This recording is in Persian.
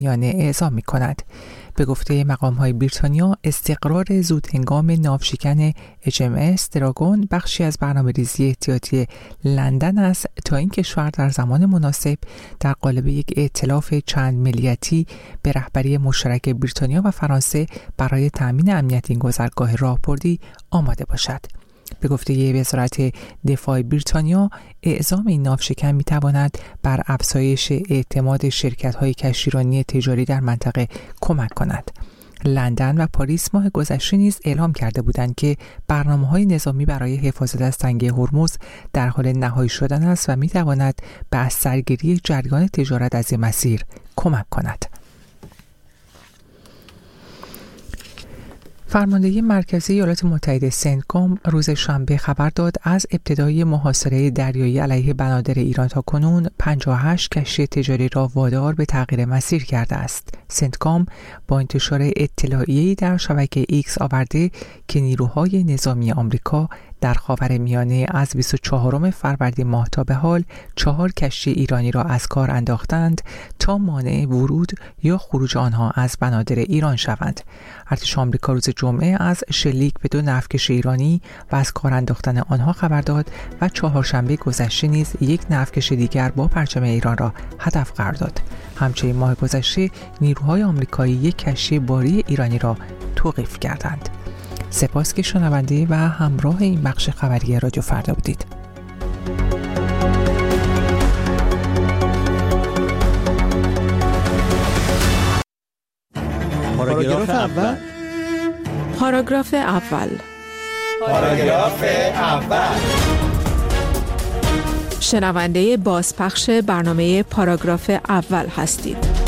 اعزام می‌کند. به گفته مقام‌های بریتانیا، استقرار زودهنگام ناوشکن HMS دراگون بخشی از برنامه‌ریزی احتیاطی لندن است تا این کشور در زمان مناسب در قالب یک ائتلاف چند ملیتی به رهبری مشترک بریتانیا و فرانسه برای تأمین امنیت این گذرگاه راهبردی آماده باشد. به گفته وزارت دفاع بریتانیا، اعزام این ناوشکن می‌تواند بر افزایش اعتماد شرکت‌های کشتیرانی تجاری در منطقه کمک کند. لندن و پاریس ماه گذشته نیز اعلام کرده بودند که برنامه‌های نظامی برای حفاظت از تنگه هرمز در حال نهایی شدن است و می‌تواند به از سرگیری جریان تجارت از این مسیر کمک کند. فرماندهی مرکزی ایالات متحده سنتکام روز شنبه خبر داد از ابتدای محاصره دریایی علیه بنادر ایران تا کنون 58 کشتی تجاری را وادار به تغییر مسیر کرده است. سنتکام با انتشار اطلاعیه‌ای در شبکه ایکس آورده که نیروهای نظامی آمریکا در خاورمیانه از 24 فروردین ماه تا به حال 4 کشتی ایرانی را از کار انداختند تا مانع ورود یا خروج آنها از بنادر ایران شوند. ارتش آمریکا روز جمعه از شلیک به 2 نفتکش ایرانی و از کار انداختن آنها خبر داد و چهارشنبه گذشته نیز یک نفتکش دیگر با پرچم ایران را هدف قرار داد. همچنین ماه گذشته نیروهای آمریکایی یک کشتی باری ایرانی را توقیف کردند. سپاس که شنونده و همراه این بخش خبری رادیو فردا بودید. پاراگراف اول. پاراگراف اول. پاراگراف اول. شنونده بازپخش برنامه پاراگراف اول هستید.